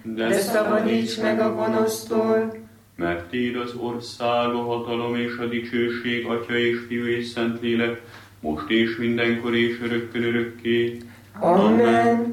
de szabadíts meg a gonosztól, mert Tiéd az ország, a hatalom és a dicsőség, Atya és Fiú és Szentlélek, most és mindenkor és örökkön örökké. Amen.